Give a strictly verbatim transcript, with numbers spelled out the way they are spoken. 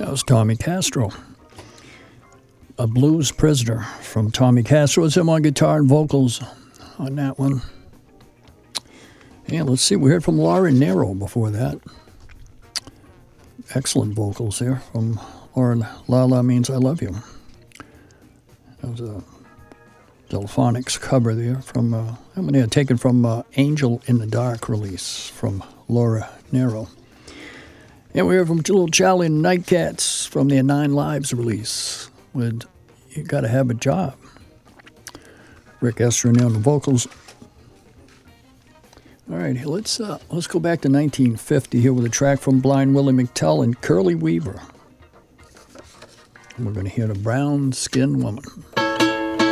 That was Tommy Castro. A Blues Prisoner from Tommy Castro. It's him on guitar and vocals on that one. And let's see, we heard from Laura Nyro before that. Excellent vocals there from Laura. La La Means I Love You. That was a Delphonics cover there from, uh, I'm going to taken from uh, Angel in the Dark release from Laura Nyro. And we heard from Little Charlie and Nightcats from their Nine Lives release with You Gotta Have a Job. Rick Estrin on the vocals. All right, let's uh, let's go back to nineteen fifty here with a track from Blind Willie McTell and Curly Weaver. And we're going to hear The Brown Skin Woman.